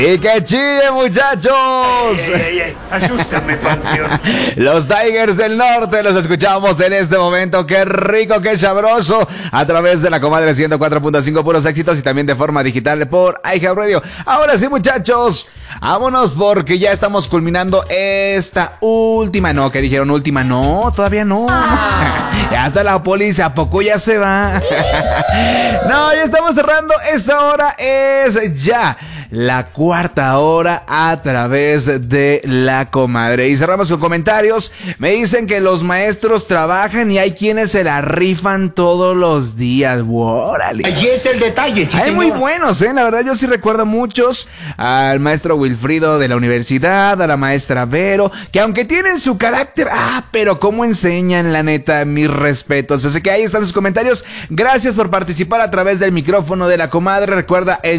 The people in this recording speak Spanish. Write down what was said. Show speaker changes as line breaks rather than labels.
Y que chille, muchachos.
Asústame, Panteón.
Los Tigers del Norte los escuchamos en este momento. Qué rico, qué sabroso. A través de la Comadre 104.5, puros éxitos, y también de forma digital por iHeartRadio. Ahora sí, muchachos, vámonos porque ya estamos culminando esta última. No, que dijeron última. No, todavía no. Ya está la policía, ¿a poco ya se va? No, ya estamos cerrando. Esta hora es ya la cuarta hora a través de la Comadre. Y cerramos con comentarios. Me dicen que los maestros trabajan y hay quienes se la rifan todos los días. ¡Órale!
Allí está el detalle, sí,
hay
señor.
muy buenos, la verdad yo sí recuerdo muchos. Al maestro Wilfrido de la universidad, a la maestra Vero, que aunque tienen su carácter, pero cómo enseñan, la neta, mis respetos. Así que ahí están sus comentarios. Gracias por participar a través del micrófono de la Comadre. Recuerda, el